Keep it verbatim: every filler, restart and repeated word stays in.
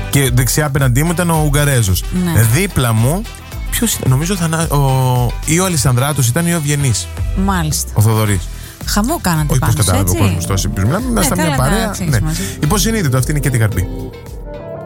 Και δεξιά απέναντί μου ήταν ο Ουγγαρέζος. Ναι. Δίπλα μου, ποιος ήταν, νομίζω θανα... ο... ή ο Αλισανδράτος ήταν ή ο Ευγενής. Μάλιστα. Ο Θοδωρής. Χαμό κάνατε Όχι πάνω, πώς κατάλαβε ο έτσι. κόσμος τόσο. Μιλάμε, ήμασταν καλά, μια καλά, παρέα. ξέρεις Ναι. μαζί. Υποσυνείδητο, αυτή είναι και τη Γαρμπή.